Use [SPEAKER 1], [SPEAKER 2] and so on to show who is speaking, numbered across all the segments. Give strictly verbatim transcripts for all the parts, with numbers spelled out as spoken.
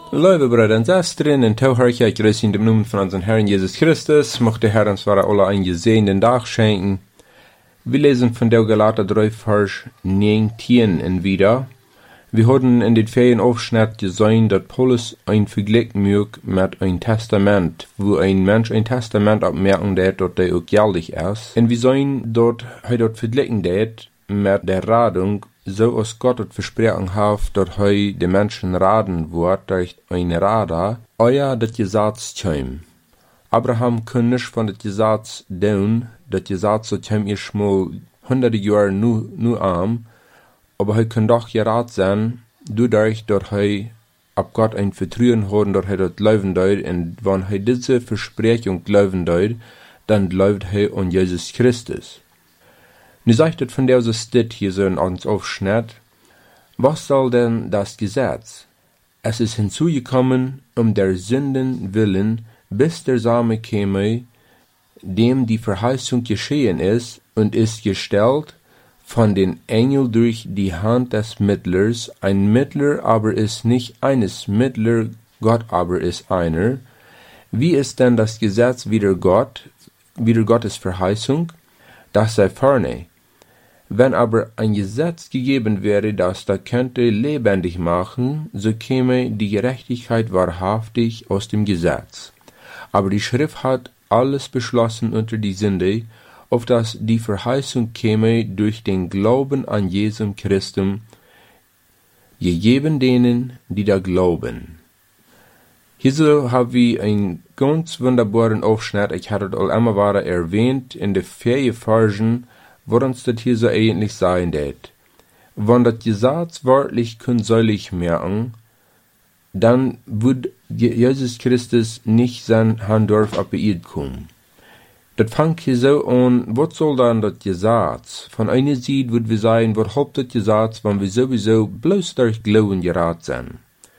[SPEAKER 1] Liebe Brüder und Schwestern, in Tauhörcher, ich grüße in dem Namen von unserem Herrn Jesus Christus, mochte der Herr uns für alle einen gesegenen Tag schenken. Wir lesen von der Galater drei, Vers neunzehn in wieder. Wir hatten in den Ferien Aufschnitt gesehen, dass Paulus ein Vergleich macht mit einem Testament, wo ein Mensch ein Testament abmerken wird, dass der auch gültig ist. Und wir sehen, dass er dort vergleichen wird mit der Radung, so als Gott das Versprechen hat, dass er die Menschen raden wird durch eine Radar, euer das Gesetz käme. Abraham kann nicht von das Gesetz tun, das Gesetz so käme erst mal hunderte Jahre nur, nur arm, aber er kann doch gerat sein, dadurch, dass er ab Gott ein Vertrauen hat, dass er das glauben wird, und wenn er diese Versprechung glauben wird, dann glaubt er an Jesus Christus. Nu sagt es von der steht hier so in uns Aufschnitt, was soll denn das Gesetz? Es ist hinzugekommen, um der Sünden willen, bis der Same käme, dem die Verheißung geschehen ist, und ist gestellt von den Engeln durch die Hand des Mittlers. Ein Mittler aber ist nicht eines Mittler, Gott aber ist einer. Wie ist denn das Gesetz wider Gott, wider Gottes Verheißung? Das sei ferne. Wenn aber ein Gesetz gegeben wäre, das da könnte lebendig machen, so käme die Gerechtigkeit wahrhaftig aus dem Gesetz. Aber die Schrift hat alles beschlossen unter die Sünde, auf dass die Verheißung käme durch den Glauben an Jesum Christum, gegeben denen, die da glauben. Hierso haben wir einen ganz wunderbaren Aufschnitt, ich hatte es all immer wieder erwähnt, in der vier Versen, wo uns das hier so eigentlich sein wird. Wenn das Gesetz wörtlich konsolig merken, dann wird Jesus Christus nicht sein Handdorf ab ihr kommen. Das fängt hier so an, was soll dann das Gesetz? Von einer Seite wird wir sagen, was haupt das Gesetz, wenn wir sowieso bloß durch Glauben gerat sind.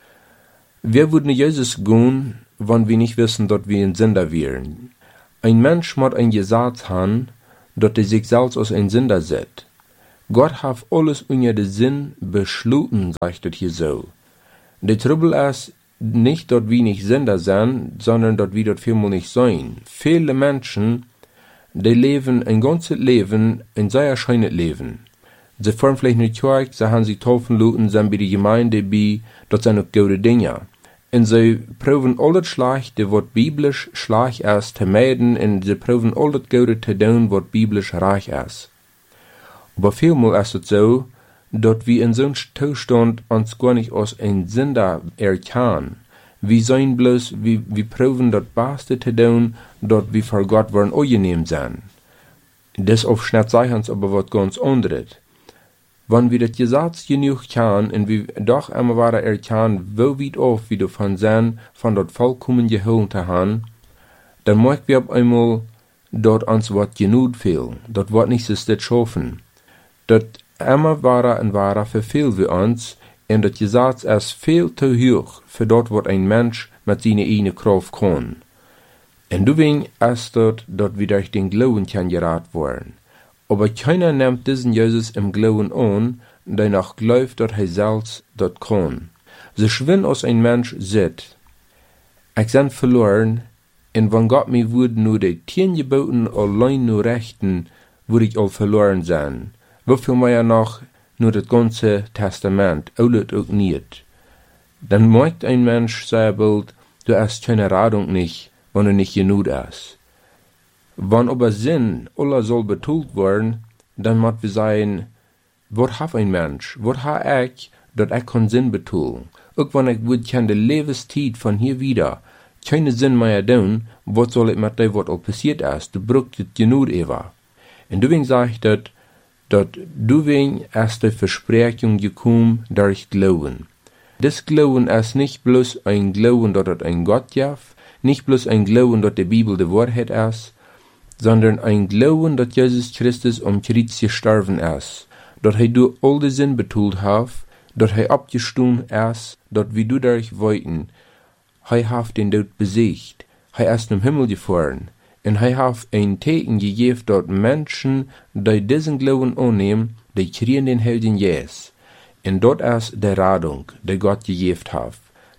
[SPEAKER 1] Wir würden Jesus gehen, wenn wir nicht wissen, dass wir ein Sünder wären. Ein Mensch muss ein Gesetz haben, dass er sich selbst als ein Sünder sieht. Gott hat alles unter den Sinn beschlossen, sagt es hier so. Der Trouble ist nicht, dass wir nicht Sünder sind, sondern dass wir das vielmal nicht sein. Viele Menschen, die leben ein ganzes Leben, ein sehr schönes Leben. Sie fahren vielleicht nicht Kirche, sie haben sich taufen lassen, sind bei der Gemeinde bei, das sind auch gute Dinge. Und sie proben alles Schlechte, was biblisch schlecht ist, zu meiden, und sie proben alles Gute zu tun, was biblisch reich ist. Aber vielmal ist es so, dass wir in so einem Zustand uns gar nicht als ein Sünder erkennen. Wir sind bloß, wir, wir proben das Beste zu tun, dass wir vor Gott wollen angenehm sein. Das Aufschnitt sagt uns aber was ganz anderes. Wenn wir das Gesetz genug kennen und wir doch immer wieder erkennen, wo weit auf wir davon sind, von dort vollkommen geholt zu haben, dann möchten wir auf einmal dort uns was genug fehlen. Dort wird nicht so das schaffen. Dort immer wieder und wieder verfehlen wir uns, und das Gesetz ist viel zu hoch für dort, was ein Mensch mit seiner eigenen Kraft kann. Und deswegen ist dort, dass wir durch den Glauben gerat werden. Aber keiner nimmt diesen Jesus im Glauben an, der noch glaubt, dass er selbst dort kann. So schwinn als ein Mensch sieht, ich bin verloren, und wenn Gott mir würde nur die zehn Geboten allein nur rechten, würde ich all verloren sein. Wofür mehr noch nur das ganze Testament, alles auch nicht. Dann merkt ein Mensch selber, du hast keine Radung nicht, wenn er nicht genug ist. Wenn aber Sinn aller soll betont werden, dann muss wir sagen, was hat ein Mensch, was hat ich, dass ich keinen Sinn betont. Auch wenn ich würde keine Lebenszeit von hier wieder, keine Sinn mehr tun, was soll ich mit dem, was all passiert ist, du brauchst es genug Eva. Und deswegen sage ich das, dass deswegen ist die Versprechung gekommen durch Glauben. Das Glauben ist nicht bloß ein Glauben, dass es ein Gott gibt, nicht bloß ein Glauben, dass die Bibel die Wahrheit ist, sondern ein Glauben, dass Jesus Christus am Kreuz gestorben ist, dass er durch all die Sinn betont hat, dass er abgestanden ist, dass wir dadurch wollten. Er hat den Tod besiegt, er ist im Himmel gefahren, und er hat ein Teken gegeben, dass Menschen, die diesen Glauben annehmen, die kriegen den Helden Jesus. Und dort ist die Radung, die Gott gegeben hat.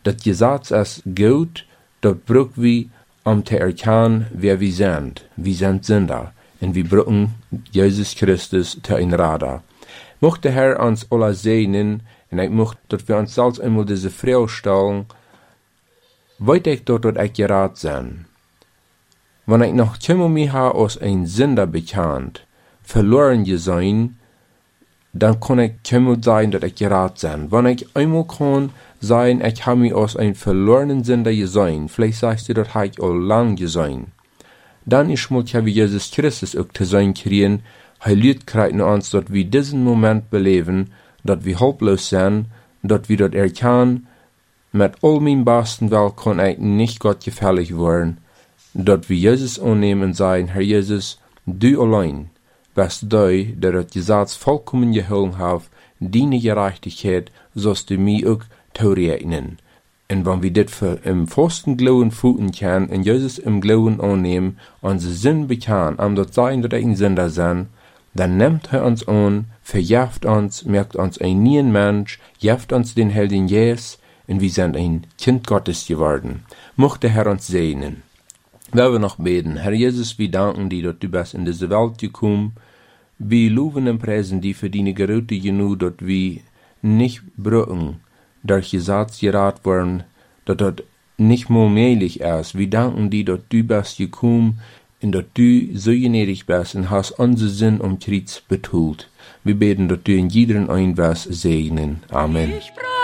[SPEAKER 1] Dat Gesetz ist gut, dat braucht wir, um zu erkennen, wer wir sind. Wir sind Sünder. Und wir brauchen Jesus Christus zu ein Radar. Mocht der Herr uns alle segnen, und ich möchte, dass wir uns selbst einmal diese Frage stellen, weiß ich dort, dass ich gerat sein? Wenn ich noch immer mich als ein Sünder bekannt, verloren sein, dann kann ich immer sein, dass ich gerat sein. Wenn ich einmal kann sein, ich habe mich als ein verlorenen Sünder gesehen, vielleicht sagst du, dass ich auch lang gesehen. Dann ist muss ja wie Jesus Christus auch zu sein kriegen, er lügt kreiten uns, dass wir diesen Moment beleben, dass wir hilflos sind, dass wir dort erkennen, mit all meinem besten Willen kann ich nicht Gott gefällig werden, dass wir Jesus annehmen und sagen, Herr Jesus, du allein bist du, der das Gesetz vollkommen geholt hat, deine Gerechtigkeit sollst du mir auch zurechten. Und wenn wir das für im festen Glauben fühlen können und Jesus im Glauben annehmen, unsere Sinn bekennen, um dort sein, dass wir ein Sünder sind, dann nimmt er uns an, verjagt uns, merkt uns ein neuen Mensch, jeft uns den Heiligen Jesus, und wir sind ein Kind Gottes geworden. Mochte Herr uns segnen. Wenn wir noch beten, Herr Jesus, wir danken dir, dass du bist in diese Welt gekommen. Wir loben und preisen dir für deine Gerüte genug, dass wir nicht brauchen, durch Gesetz gerat werden, dass das nicht mehr möglich ist. Wir danken dir, dass du bist gekommen und dass du so gnädig bist und hast unseren Sinn um Kreuz betont. Wir beten, dass du in jedem einen Vers segnen. Amen.